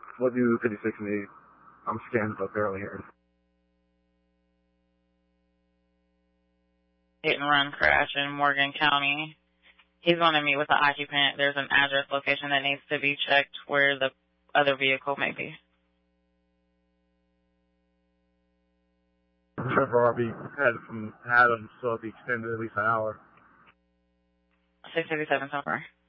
What do 56 need? I'm scanned up earlier. Hit and run crash in Morgan County. He's going to meet with the occupant. There's an address location that needs to be checked where the other vehicle may be. Trevor RB had from Adams, so it'll be extended at least an hour. 657 so far.